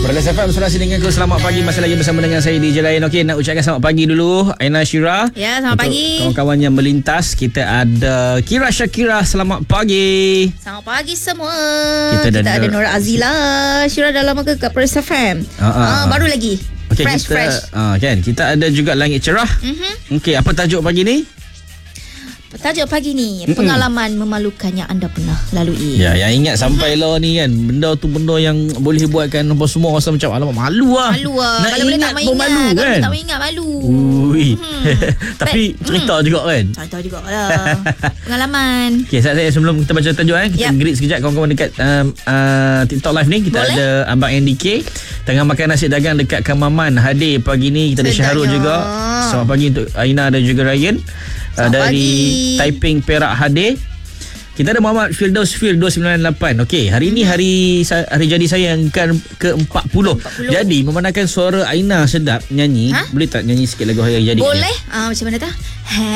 Perlis FM Sulasi dengan aku. Selamat pagi. Masih lagi bersama dengan saya DJ Lain. Okey, nak ucapkan selamat pagi dulu Aina Syira. Ya, selamat pagi. Kawan-kawan yang melintas, kita ada Kira Syakira. Selamat pagi. Selamat pagi semua. Kita ada Nora Azila. Syira dah lama ke kat Perlis FM? Baru lagi. Okay, fresh. Kan, kita ada juga Langit Cerah. Okey, apa tajuk pagi ni? Tajuk pagi ni, pengalaman memalukan yang anda pernah lalui. Ya, yang ingat sampai lah ni kan, benda tu benda yang boleh buatkan apa semua rasa macam alamak malu lah. Nak kalau boleh tak malu kan. Kalau tak ingat malu. Ui. Tapi cerita juga kan. Cerita juga lah. Pengalaman. Okey, saya sebelum kita baca tajuk kita greet sekejap kawan-kawan dekat TikTok live ni. Kita ada Abang NDK tengah makan nasi dagang dekat Kamaman hadir pagi ni. Kita ada Syahrul juga. Selamat pagi untuk Aina dan juga Ryan. Dari Taiping Perak hadir. Kita ada Muhammad Firdaus Fir 298. Okey, hari ini hari jadi saya yang ke-40. Jadi memandangkan suara Aina sedap nyanyi, boleh tak nyanyi sikit lagu hari jadi? Boleh. Macam mana tak?